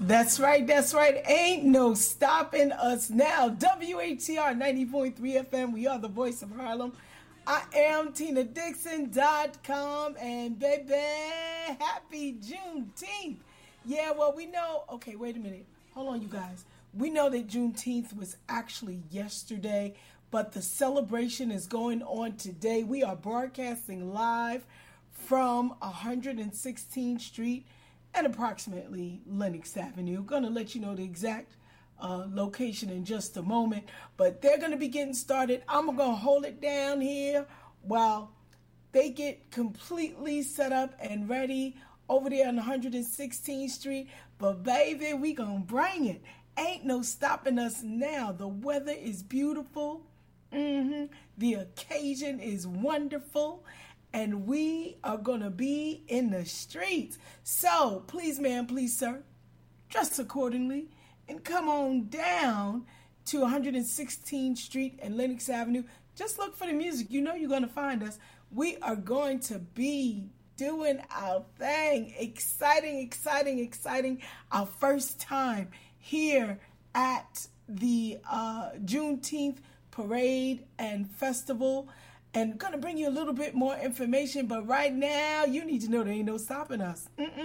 That's right, that's right. Ain't no stopping us now. WHCR 90.3 FM. We are the voice of Harlem. I am TinaDixon.com. And baby, happy Juneteenth. Yeah, well, we know. Okay, wait a minute. Hold on, you guys. We know that Juneteenth was actually yesterday, but the celebration is going on today. We are broadcasting live from 116th Street and approximately Lenox Avenue. Going to let you know the exact location in just a moment, but they're going to be getting started. I'm going to hold it down here while they get completely set up and ready over there on 116th Street. But baby, we going to bring it. Ain't no stopping us now. The weather is beautiful. The occasion is wonderful. And we are going to be in the streets. So, please, ma'am, please, sir, dress accordingly and come on down to 116th Street and Lenox Avenue. Just look for the music. You know you're going to find us. We are going to be doing our thing. Exciting, exciting, exciting. Our first time here at the Juneteenth Parade and Festival. And going to bring you a little bit more information, but right now, you need to know there ain't no stopping us.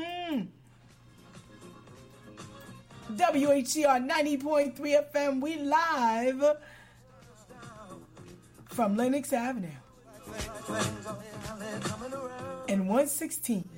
WHCR 90.3 FM, we live from Lenox Avenue and 116